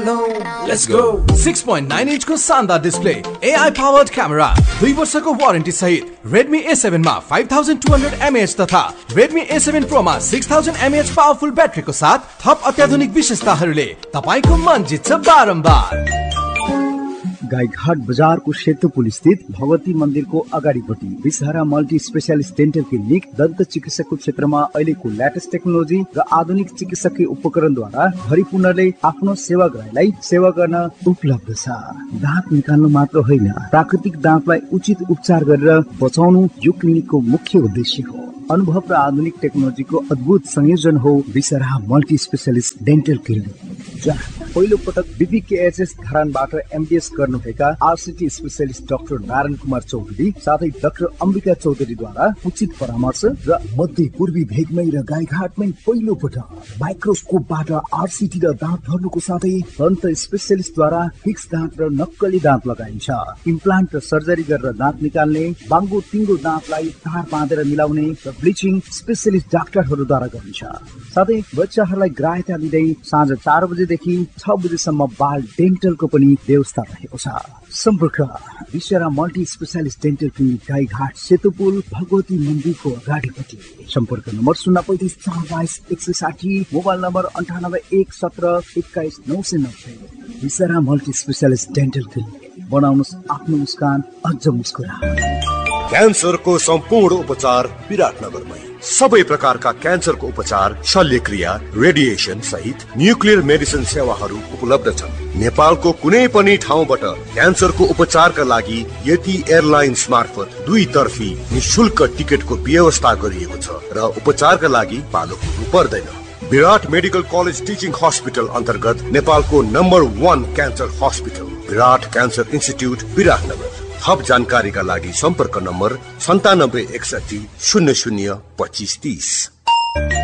Let's go. 6.9 inch को शानदार display, AI powered camera, 2 वर्षको वारेन्टी सहित Redmi A7 मा 5200 mAh तथा Redmi A7 Pro मा 6000 mAh पावरफुल ब्याट्रीको साथ थप अत्याधुनिक विशेषताहरूले तपाईको मन जित्छ बारम्बार। गाईघाट बजारको सेतुपुल स्थित भगवती मन्दिरको अगाडिपट्टि विषहरा मल्टी स्पेशलिस्ट डेन्टल क्लिनिक दन्त चिकित्साको क्षेत्रमा अहिलेको लेटेस्ट टेक्नोलोजी र आधुनिक चिकित्सकीय उपकरणद्वारा भरिपूर्णले आफ्नो सेवाग्राहीलाई सेवा गर्न उपलब्ध छ। दाँत निकाल्नु मात्र होइन, प्राकृतिक दाँतलाई उचित उपचार गरेर बचाउनु यो क्लिनिकको मुख्य उद्देश्य हो। अनुभव र आधुनिक टेक्नोलोजीको अद्भुत संयोजन हो विषहरा मल्टी स्पेशलिस्ट डेन्टल क्लिनिक, जहाँ पहिलो पटक बीपीकेएचएस धरानबाट एमडीएस गर्नुभएका RCT specialist doctor Narayan Kumar Chaudhary साथै डाक्टर अम्बिका चौधरीद्वारा उचित परामर्श र मध्य पूर्वी भेगमै र गाईघाटमै पहिलो पटक माइक्रोस्कोपबाट आरसीटी र दाँत भर्नुको साथै दन्त स्पेशलिस्टद्वारा फिक्स दाँत र नक्कली दाँत लगाइन्छ। इम्प्लान्ट र सर्जरी गरेर दाँत निकाल्ने, बाङ्गो तिङ्गो दाँतलाई तार बाँधेर मिलाउने र ब्लिचिङ स्पेशलिस्ट डाक्टरहरूद्वारा गरिन्छ। साथै बच्चाहरूलाई ग्राह्यता दिँदै साँझ 4 बजेदेखि 6 बजेसम्म बाल डेन्टलको पनि व्यवस्था रहेको छ। सम्पर्क विषहरा multi specialist dental clinic, Gaighat सेतुपुल, Bhagwati मन्दिरको अगाडिपट्टि। सम्पर्क नम्बर 035 422 160, मोबाइल नम्बर 98 117 21 990। विषहरा मल्टी स्पेशलिस्ट डेन्टल क्लिनिक, बनाउनुस् आफ्नो मुस्कान अझ मुस्कुरा। क्यान्सरको सम्पूर्ण उपचार विराटनगरमै। सबै प्रकारका क्यान्सरको उपचार, शल्यक्रिया, रेडिएसन सहित न्युक्लियर मेडिसिन सेवाहरू उपलब्ध छन्। नेपालको कुनै पनि ठाउँबाट क्यान्सरको उपचारका लागि यति एयरलाइन्स मार्फत 2 तर्फी निशुल्क टिकटको व्यवस्था गरिएको छ र उपचारका लागि पालो पुग्नु पर्दैन। विराट मेडिकल कलेज टिचिङ हस्पिटल अन्तर्गत नेपालको नम्बर 1 क्यान्सर हस्पिटल विराट क्यान्सर इन्स्टिट्युट विराटनगर। थप जानकारीका लागि सम्पर्क नम्बर 9761 00 2530।